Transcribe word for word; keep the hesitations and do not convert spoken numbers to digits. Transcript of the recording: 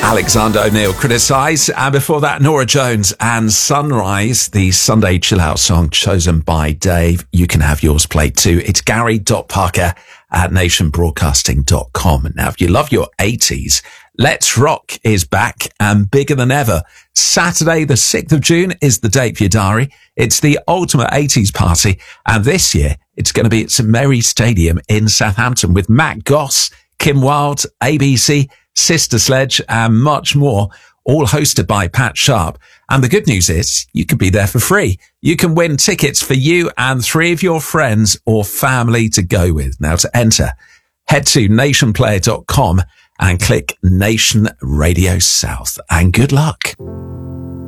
Alexander O'Neill, Criticise. And before that, Nora Jones and Sunrise, the Sunday chill out song chosen by Dave. You can have yours played too. It's gary dot parker at nation broadcasting dot com. Now, if you love your eighties, Let's Rock is back and bigger than ever. Saturday, the sixth of June is the date for your diary. It's the ultimate eighties party. And this year, it's going to be at St Mary's Stadium in Southampton with Matt Goss, Kim Wilde, A B C, Sister Sledge, and much more, all hosted by Pat Sharp. And the good news is you can be there for free. You can win tickets for you and three of your friends or family to go with. Now, to enter, head to nation player dot com and click Nation Radio South. And good luck.